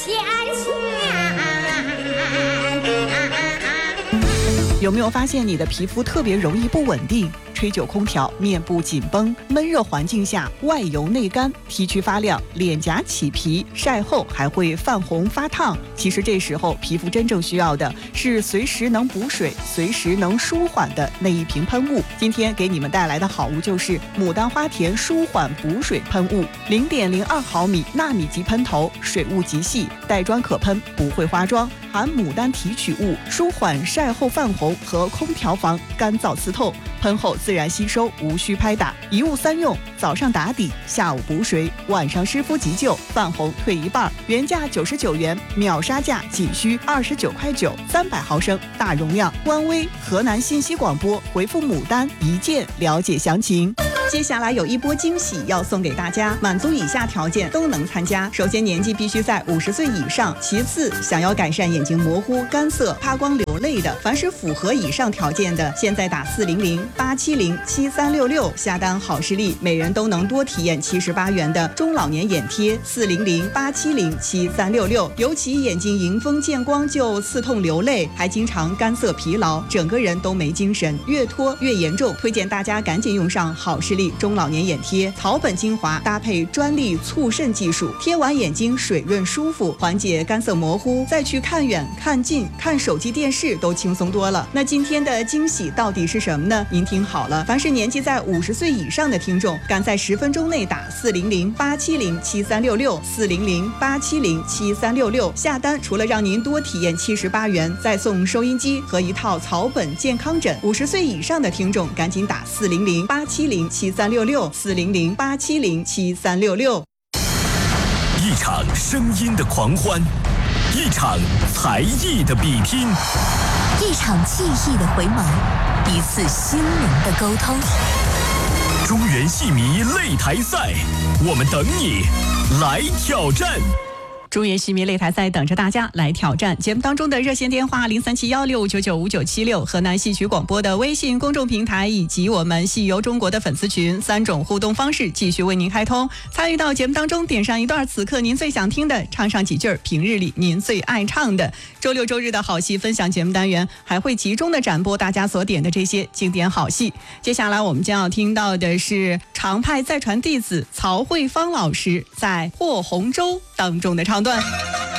牵线。 有没有发现你的皮肤特别容易不稳定？吹久空调，面部紧绷，闷热环境下外油内干，T 区发亮，脸颊起皮，晒后还会泛红发烫。其实这时候皮肤真正需要的是随时能补水、随时能舒缓的那一瓶喷雾。今天给你们带来的好物就是牡丹花田舒缓补水喷雾，0.02毫米纳米级喷头，水雾极细，带妆可喷，不会花妆，含牡丹提取物，舒缓晒后泛红和空调房干燥刺痛。喷后自然吸收，无需拍打，一物三用，早上打底，下午补水，晚上湿敷急救，泛红退一半。原价99元，秒杀价仅需29块9，300毫升，大容量。官微河南信息广播回复牡丹一键了解详情。接下来有一波惊喜要送给大家，满足以下条件都能参加。首先年纪必须在50岁以上，其次想要改善眼睛模糊、干涩、趴光流泪的，凡是符合以上条件的，现在打400-870-7366下单好视力，每人都能多体验78元的中老年眼贴，400-870-7366。尤其眼睛迎风见光就刺痛流泪，还经常干涩疲劳，整个人都没精神，越拖越严重，推荐大家赶紧用上好视力中老年眼贴，草本精华搭配专利促渗技术，贴完眼睛水润舒服，缓解干涩模糊，再去看远看近看手机电视都轻松多了。那今天的惊喜到底是什么呢？您听好了，凡是年纪在50岁以上的听众，赶在10分钟内打400-870-7366，400-870-7366下单，除了让您多体验78元，再送收音机和一套草本健康枕。50岁以上的听众赶紧打400-870-7366，400-870-7366。 一场声音的狂欢，一场才艺的比拼， 一场记忆的回眸，一次心灵的沟通。 中原戏迷擂台赛，我们等你来挑战。 中原戏迷擂台赛等着大家来挑战。节目当中的热线电话0371699596，河南戏曲广播的微信公众平台以及我们戏游中国的粉丝群，3种互动方式继续为您开通。参与到节目当中，点上一段此刻您最想听的，唱上几句平日里您最爱唱的。周六周日的好戏分享节目单元还会集中的展播大家所点的这些经典好戏。接下来我们将要听到的是常派再传弟子曹慧芳老师在《霍洪州》当中的唱段。